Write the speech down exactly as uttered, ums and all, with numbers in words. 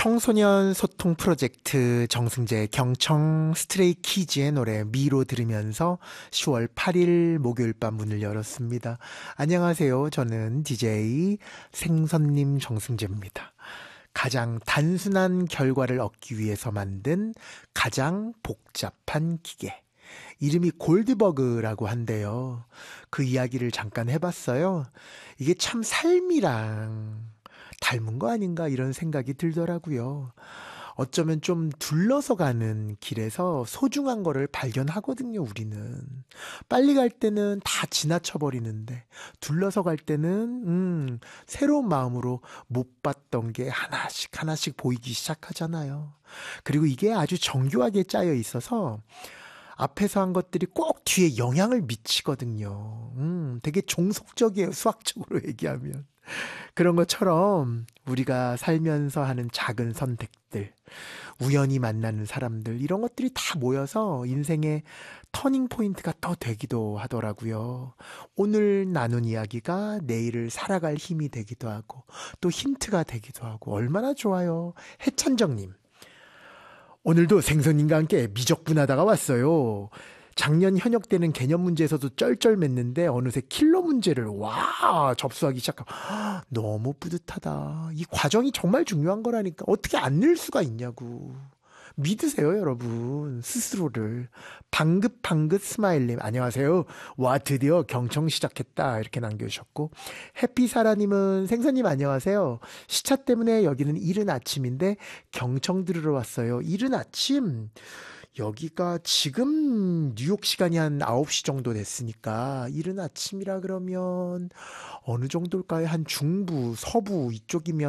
청소년 소통 프로젝트 정승재 경청 스트레이키즈의 노래 미로 들으면서 시월 팔일 목요일 밤 문을 열었습니다. 안녕하세요. 저는 디제이 생선님 정승재입니다. 가장 단순한 결과를 얻기 위해서 만든 가장 복잡한 기계. 이름이 골드버그라고 한대요. 그 이야기를 잠깐 해봤어요. 이게 참 삶이랑 닮은 거 아닌가 이런 생각이 들더라고요. 어쩌면 좀 둘러서 가는 길에서 소중한 거를 발견하거든요, 우리는. 빨리 갈 때는 다 지나쳐 버리는데, 둘러서 갈 때는, 음, 새로운 마음으로 못 봤던 게 하나씩 하나씩 보이기 시작하잖아요. 그리고 이게 아주 정교하게 짜여 있어서, 앞에서 한 것들이 꼭 뒤에 영향을 미치거든요. 음, 되게 종속적이에요, 수학적으로 얘기하면. 그런 것처럼 우리가 살면서 하는 작은 선택들, 우연히 만나는 사람들, 이런 것들이 다 모여서 인생의 터닝 포인트가 또 되기도 하더라고요. 오늘 나눈 이야기가 내일을 살아갈 힘이 되기도 하고 또 힌트가 되기도 하고 얼마나 좋아요. 해찬정님, 오늘도 생선님과 함께 미적분하다가 왔어요. 작년 현역 때는 개념 문제에서도 쩔쩔맸는데 어느새 킬러 문제를 와 접수하기 시작하고 너무 뿌듯하다. 이 과정이 정말 중요한 거라니까. 어떻게 안 늘 수가 있냐고. 믿으세요, 여러분. 스스로를. 방긋방긋 스마일님 안녕하세요. 와 드디어 경청 시작했다 이렇게 남겨주셨고, 해피사라님은 생선님 안녕하세요. 시차 때문에 여기는 이른 아침인데 경청 들으러 왔어요. 이른 아침? 여기가 지금 뉴욕 시간이 한 아홉 시 정도 됐으니까 이른 아침이라 그러면 어느 정도일까요? 한 중부, 서부 이쪽이면